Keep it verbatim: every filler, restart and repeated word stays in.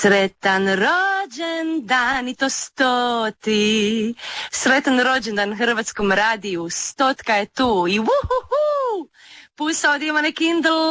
Sretan rođendan i to stoti. Sretan rođendan Hrvatskom radiju. Stotka je tu i vuhuhu. Pusa od Ivane Kindl.